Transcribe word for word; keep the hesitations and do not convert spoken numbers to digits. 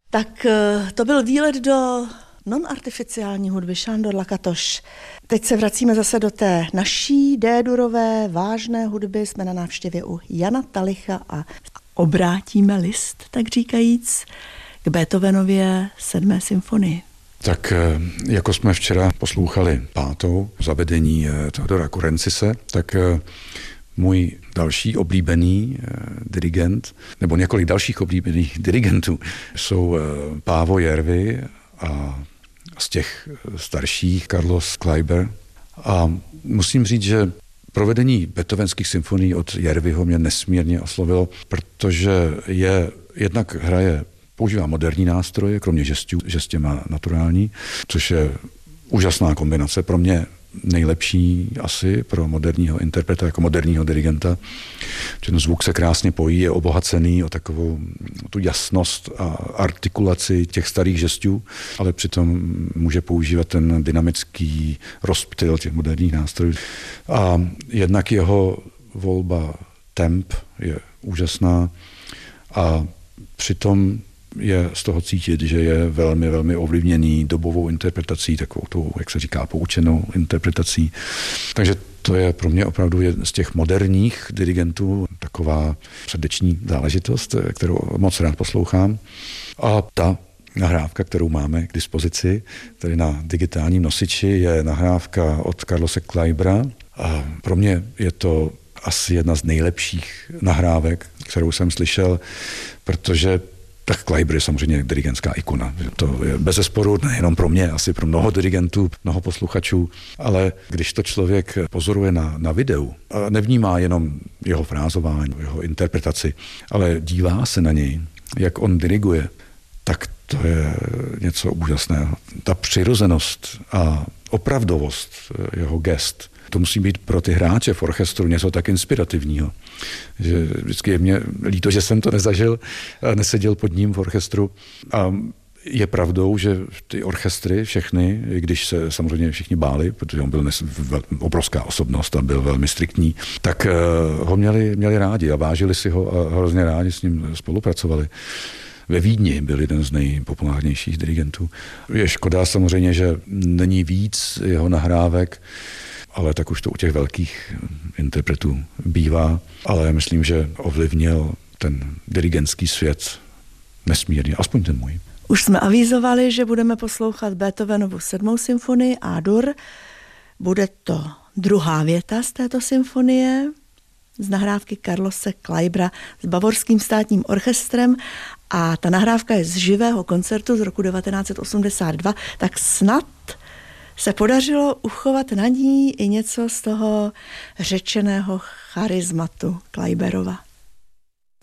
Tak to byl výlet do non-artificiální hudby Sándor Lakatos. Teď se vracíme zase do té naší D-durové vážné hudby. Jsme na návštěvě u Jana Talicha a obrátíme list, tak říkajíc, k Beethovenově sedmé symfonii. Tak jako jsme včera poslouchali pátou zavedení Theodora Kurencise, tak můj další oblíbený dirigent, nebo několik dalších oblíbených dirigentů jsou Paavo Järvi a z těch starších Carlos Kleiber. A musím říct, že provedení beethovenských symfonií od Järviho mě nesmírně oslovilo, protože je jednak hraje, používá moderní nástroje, kromě žestů, žestě má naturální, což je úžasná kombinace, pro mě nejlepší asi pro moderního interpreta, jako moderního dirigenta. Ten zvuk se krásně pojí, je obohacený o takovou tu jasnost a artikulaci těch starých žestů, ale přitom může používat ten dynamický rozptyl těch moderních nástrojů. A jednak jeho volba temp je úžasná a přitom je z toho cítit, že je velmi, velmi ovlivněný dobovou interpretací, takovou tou, jak se říká, poučenou interpretací. Takže to je pro mě opravdu z těch moderních dirigentů taková srdeční záležitost, kterou moc rád poslouchám. A ta nahrávka, kterou máme k dispozici, tady na digitálním nosiči, je nahrávka od Carlose Kleibera. A pro mě je to asi jedna z nejlepších nahrávek, kterou jsem slyšel, protože tak Kleiber je samozřejmě dirigentská ikona. To je bezesporu nejenom pro mě, asi pro mnoho dirigentů, mnoho posluchačů, ale když to člověk pozoruje na, na videu a nevnímá jenom jeho frázování, jeho interpretaci, ale dívá se na něj, jak on diriguje, tak to je něco úžasného. Ta přirozenost a opravdovost jeho gest, to musí být pro ty hráče v orchestru něco tak inspirativního. Že vždycky je mě líto, že jsem to nezažil, neseděl pod ním v orchestru. A je pravdou, že ty orchestry všechny, i když se samozřejmě všichni báli, protože on byl nes, obrovská osobnost a byl velmi striktní, tak ho měli, měli rádi a vážili si ho a hrozně rádi s ním spolupracovali. Ve Vídni byl jeden z nejpopulárnějších dirigentů. Je škoda samozřejmě, že není víc jeho nahrávek, ale tak už to u těch velkých interpretů bývá. Ale myslím, že ovlivnil ten dirigentský svět nesmírně, aspoň ten můj. Už jsme avizovali, že budeme poslouchat Beethovenovu sedmou symfonii A-dur. Bude to druhá věta z této symfonie, z nahrávky Carlose Kleibera s Bavorským státním orchestrem a ta nahrávka je z živého koncertu z roku devatenáct set osmdesát dva, tak snad se podařilo uchovat na ní i něco z toho řečeného charizmatu Kleiberova.